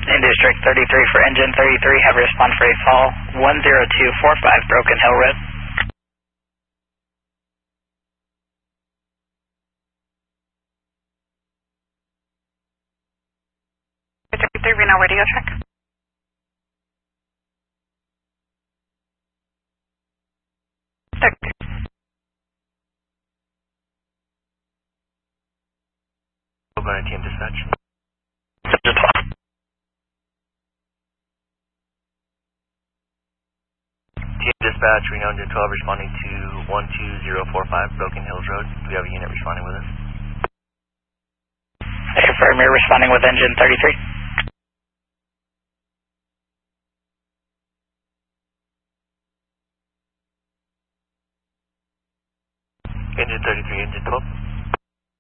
In District 33 for Engine 33, have respond for a fall 10245 Broken Hill Road. Reno radio check. Oakland team dispatch. Team dispatch, Reno Engine 12 responding to 12045 Broken Hills Road. Do we have a unit responding with us? I confirm you're responding with Engine 33.